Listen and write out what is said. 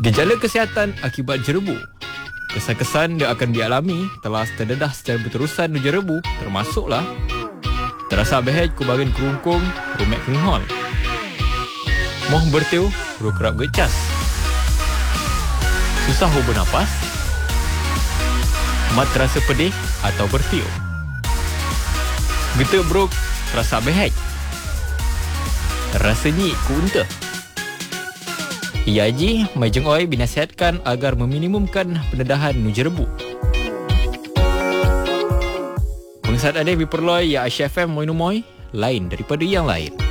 Gejala kesihatan akibat jerebu. Kesan-kesan dia akan dialami telah terdedah secara berterusan di jerebu, termasuklah terasa behej ku bagian kerungkung, rumek kenghol, moh bertiu, ru kerap gecas, susah hu bernafas, mat terasa pedih atau bertiu, getek bruk, terasa behej, rasa nyik ku untah. IAG Majeng Oi binasihatkan agar meminimumkan pendedahan nujerebu. Pengesat ada diperloi ya Asia FM Moinumoi lain daripada yang lain.